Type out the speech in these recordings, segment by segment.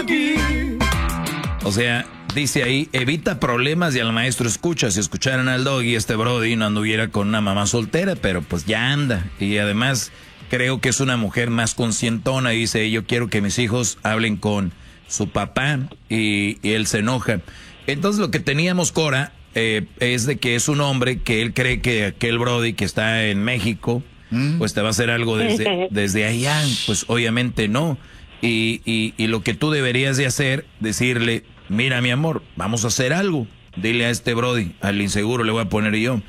O sea, dice ahí, evita problemas y al maestro escucha. Si escucharan al Doggy, este Brody no anduviera con una mamá soltera, pero pues ya anda. Y además creo que es una mujer más conscientona. Y dice, yo quiero que mis hijos hablen con su papá, y él se enoja. Entonces lo que teníamos, Cora, es de que es un hombre que él cree que aquel Brody que está en México, pues te va a hacer algo desde allá. Pues obviamente no. Y lo que tú deberías de hacer, decirle, mira mi amor, vamos a hacer algo. Dile a este Brody, al inseguro le voy a poner yo,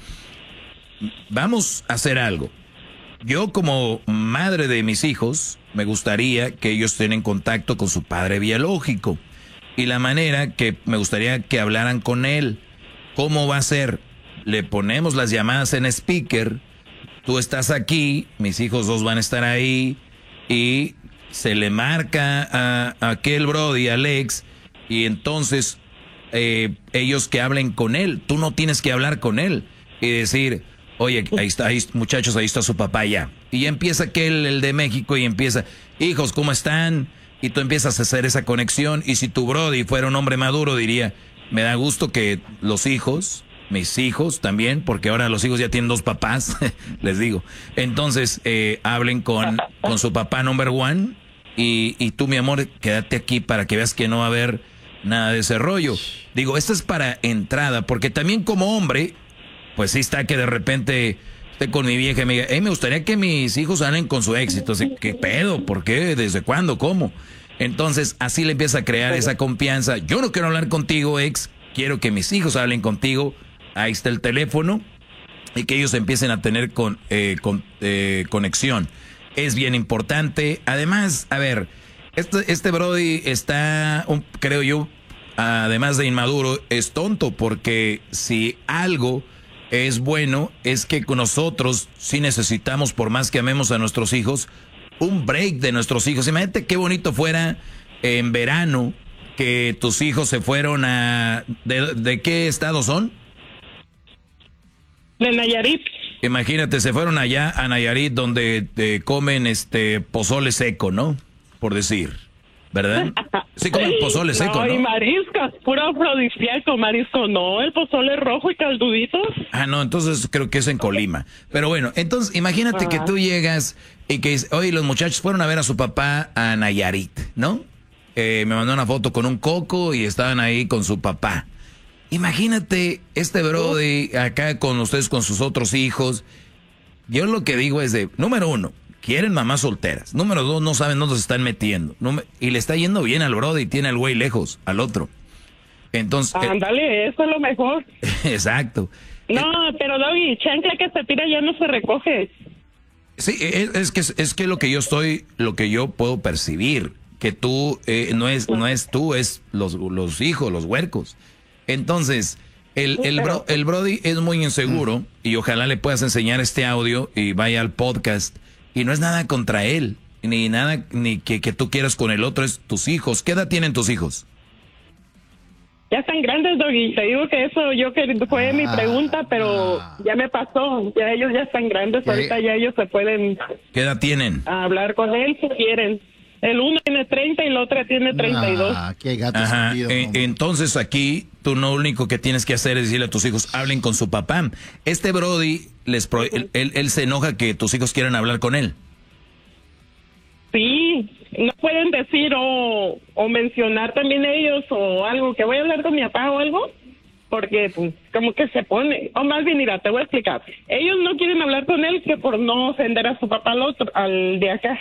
vamos a hacer algo. Yo como madre de mis hijos, me gustaría que ellos estén en contacto con su padre biológico. Y la manera que me gustaría que hablaran con él, ¿cómo va a ser? Le ponemos las llamadas en speaker, tú estás aquí, mis hijos dos van a estar ahí, y se le marca a aquel Brody, Alex, y entonces ellos que hablen con él. Tú no tienes que hablar con él y decir, oye, ahí está, muchachos, ahí está su papá ya. Y ya empieza aquel, el de México, y empieza, hijos, ¿cómo están? Y tú empiezas a hacer esa conexión. Y si tu Brody fuera un hombre maduro, diría, me da gusto que los hijos, mis hijos también, porque ahora los hijos ya tienen dos papás, les digo. Entonces, hablen con su papá number one. Y tú, mi amor, quédate aquí para que veas que no va a haber nada de ese rollo. Digo, esto es para entrada, porque también como hombre, pues sí está que de repente esté con mi vieja y me diga, me gustaría que mis hijos hablen con su éxito. Así, ¿qué pedo? ¿Por qué? ¿Desde cuándo? ¿Cómo? Entonces, así le empieza a crear esa confianza. Yo no quiero hablar contigo, ex. Quiero que mis hijos hablen contigo. Ahí está el teléfono. Y que ellos empiecen a tener conexión. Es bien importante. Además, a ver, este Brody está, creo yo, además de inmaduro, es tonto, porque si algo es bueno, es que nosotros sí necesitamos, por más que amemos a nuestros hijos, un break de nuestros hijos. Imagínate qué bonito fuera en verano que tus hijos se fueron a... ¿De qué estado son? De Nayarit. Imagínate, se fueron allá a Nayarit, donde comen pozole seco, ¿no? Por decir, ¿verdad? Sí comen pozole seco, ¿no? Y mariscos, puro afrodisíaco, marisco, no, el pozole rojo y calduditos. Ah, no, entonces creo que es en Colima. Pero bueno, entonces imagínate que tú llegas y que dices, oye, los muchachos fueron a ver a su papá a Nayarit, ¿no? Me mandó una foto con un coco y estaban ahí con su papá. Imagínate este Brody acá con ustedes, con sus otros hijos. Yo lo que digo es número uno, quieren mamás solteras. Número dos, no saben dónde se están metiendo. Y le está yendo bien al Brody y tiene al güey lejos, al otro. Entonces... Ándale, eso es lo mejor. Exacto. No, pero Doggy, chancla que se tira ya no se recoge. Sí, es que lo que yo puedo percibir, que tú, no es tú, es los hijos, los huercos. Entonces, el Brody es muy inseguro y ojalá le puedas enseñar este audio y vaya al podcast. Y no es nada contra él, ni nada ni que tú quieras con el otro, es tus hijos. ¿Qué edad tienen tus hijos? Ya están grandes, Doggy. Te digo que eso fue mi pregunta, pero ya me pasó. Ya ellos ya están grandes. Ahorita ya ellos se pueden... ¿Qué edad tienen? Hablar con él si quieren. El uno tiene 30 y la otra tiene 32. Qué gato sentido, entonces aquí tú lo único que tienes que hacer es decirle a tus hijos, hablen con su papá. Este Brody, él se enoja que tus hijos quieran hablar con él. Sí, no pueden decir o mencionar también ellos o algo, que voy a hablar con mi papá o algo, porque pues como que se pone, o más bien, mira, te voy a explicar. Ellos no quieren hablar con él que por no ofender a su papá al de acá.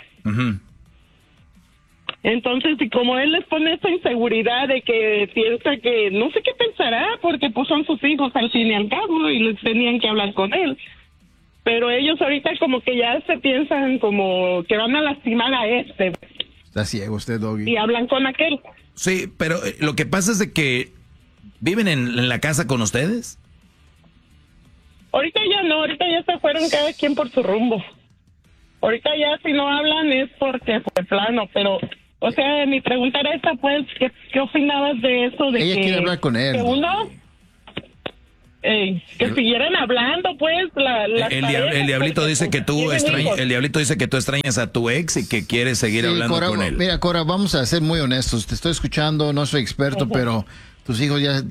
Entonces, y como él les pone esa inseguridad de que piensa que no sé qué pensará, porque pues son sus hijos al fin y al cabo y les tenían que hablar con él. Pero ellos ahorita como que ya se piensan como que van a lastimar a este. Está ciego usted, Doggy. Y hablan con aquel. Sí, pero lo que pasa es de que viven en la casa con ustedes. Ahorita ya no, ahorita ya se fueron cada quien por su rumbo. Ahorita ya si no hablan es porque fue plano, pero... O sea, mi pregunta era esta, pues, ¿qué opinabas de eso? De ella quiere hablar con él. Que uno... Que siguieran hablando, pues. El diablito dice que tú extrañas a tu ex y que quieres seguir hablando Cora, con él. Mira, Cora, vamos a ser muy honestos. Te estoy escuchando, no soy experto, pero tus hijos ya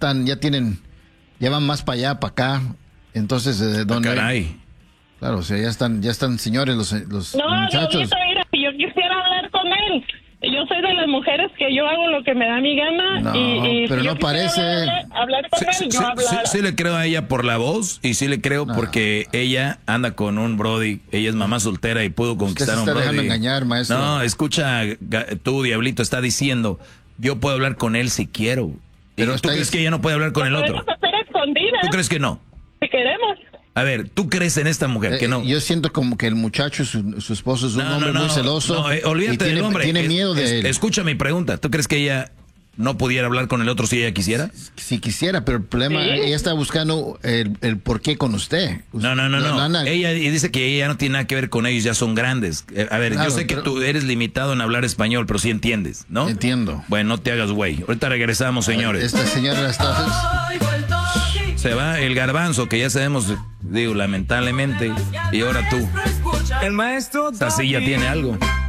van más para allá, para acá. Entonces, ¿dónde? Caray. Claro, o sea, ya están señores los muchachos. No, mira, si yo quisiera hablar con él. Yo soy de las mujeres que yo hago lo que me da mi gana. No, y pero si no parece. Hablar con él, yo hablar. Sí le creo a ella por la voz y sí le creo porque ella anda con un brody. Ella es mamá soltera y pudo conquistar a un brody. Usted se está dejando engañar, maestro. No, escucha, tú, diablito, está diciendo, yo puedo hablar con él si quiero. Pero ¿tú crees que ella no puede hablar con el otro? Podemos hacer escondidas. ¿Tú crees que no? Si queremos. A ver, ¿tú crees en esta mujer que no? Yo siento como que el muchacho, su esposo es un hombre muy celoso. No, olvídate del hombre. Tiene miedo de él. Escucha mi pregunta. ¿Tú crees que ella no pudiera hablar con el otro si ella quisiera? Si quisiera, pero el problema, ella está buscando el por qué con usted. No. Ella dice que ella no tiene nada que ver con ellos, ya son grandes. A ver, claro, yo sé que tú eres limitado en hablar español, pero sí entiendes, ¿no? Entiendo. Bueno, no te hagas güey. Ahorita regresamos, señores. Esta señora está... Se va el garbanzo, que ya sabemos, digo, lamentablemente. Y ahora tú. El maestro Esta silla tiene algo.